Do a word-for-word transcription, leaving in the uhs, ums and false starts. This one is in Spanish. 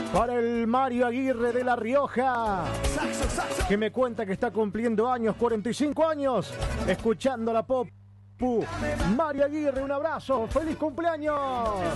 Para el Mario Aguirre de La Rioja, que me cuenta que está cumpliendo años, cuarenta y cinco años, escuchando la pop. Mario Aguirre, un abrazo, feliz cumpleaños.